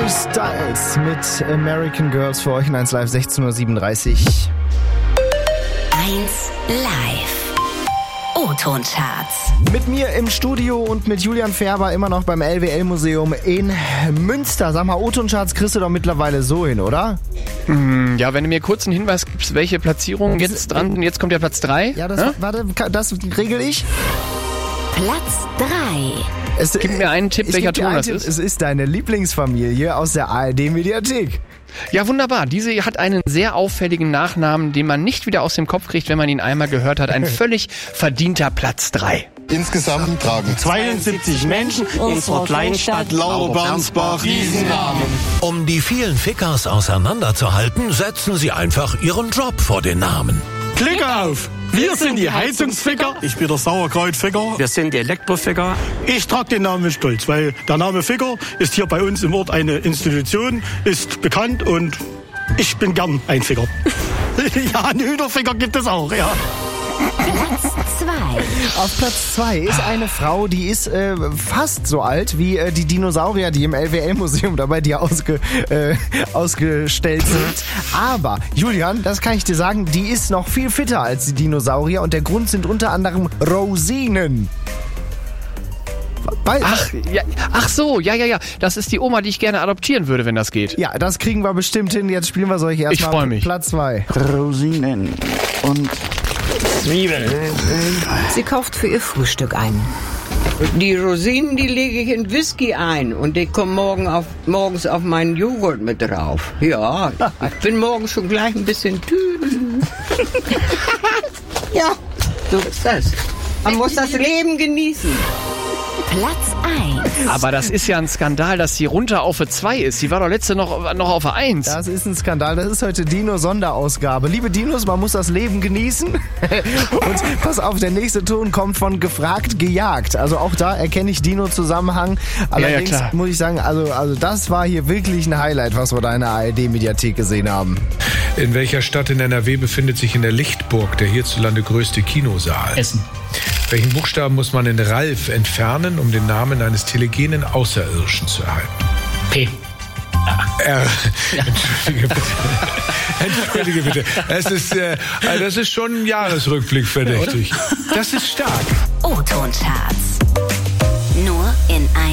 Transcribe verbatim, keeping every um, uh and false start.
Styles mit American Girls für euch in eins Live, sechzehn Uhr siebenunddreißig. eins Live. O-Ton-Charts. Mit mir im Studio und mit Julian Färber immer noch beim L W L-Museum in Münster. Sag mal, O-Ton-Charts kriegst du doch mittlerweile so hin, oder? Ja, wenn du mir kurz einen Hinweis gibst, welche Platzierung jetzt dran, jetzt kommt ja Platz drei. Ja, das, Hä? warte, das regel ich. Platz drei. Es, Gib mir einen Tipp, es welcher gibt dir Ton einen das Tipp. ist. Es ist deine Lieblingsfamilie aus der A R D-Mediathek. Ja, wunderbar. Diese hat einen sehr auffälligen Nachnamen, den man nicht wieder aus dem Kopf kriegt, wenn man ihn einmal gehört hat. Ein völlig verdienter Platz drei. Insgesamt tragen zweiundsiebzig Menschen unserer Kleinstadt Laubernsbach Riesennamen. Um die vielen Fickers auseinanderzuhalten, setzen sie einfach ihren Job vor den Namen. Klick auf! Wir sind die Heizungsficker. Ich bin der Sauerkrautficker. Wir sind die Elektroficker. Ich trage den Namen mit Stolz, weil der Name Ficker ist hier bei uns im Ort eine Institution, ist bekannt und ich bin gern ein Ficker. Ja, einen Hühnerficker gibt es auch, ja. Platz zwei. Auf Platz zwei ist eine Frau, die ist äh, fast so alt wie äh, die Dinosaurier, die im L W L-Museum dabei dir ausge, äh, ausgestellt sind. Aber, Julian, das kann ich dir sagen, die ist noch viel fitter als die Dinosaurier und der Grund sind unter anderem Rosinen. Bei, Ach, ja, ach so, ja, ja, ja. Das ist die Oma, die ich gerne adoptieren würde, wenn das geht. Ja, das kriegen wir bestimmt hin. Jetzt spielen wir solche Ich erstmal freu mich. Platz zwei. Rosinen und Zwiebeln. Sie kauft für ihr Frühstück ein. Die Rosinen, die lege ich in Whisky ein und die kommen morgen auf, morgens auf meinen Joghurt mit drauf. Ja, ich bin morgen schon gleich ein bisschen tüdel. Ja, so ist das. Man muss das Leben genießen. Platz eins. Aber das ist ja ein Skandal, dass sie runter auf zwei ist. Sie war doch letzte noch, noch auf eins. Das ist ein Skandal. Das ist heute Dino-Sonderausgabe. Liebe Dinos, man muss das Leben genießen. Und pass auf, der nächste Ton kommt von gefragt, gejagt. Also auch da erkenne ich Dino-Zusammenhang. Allerdings ja, klar. muss ich sagen, also, also das war hier wirklich ein Highlight, was wir da in der A R D-Mediathek gesehen haben. In welcher Stadt in N R W befindet sich in der Lichtburg der hierzulande größte Kinosaal? Essen. Welchen Buchstaben muss man in Ralf entfernen, um den Namen eines telegenen Außerirdischen zu erhalten? P. R. Entschuldige bitte. Entschuldige bitte. Es ist, äh, das ist schon ein Jahresrückblick verdächtig. Das ist stark. O-Ton-Charts. Nur in eins.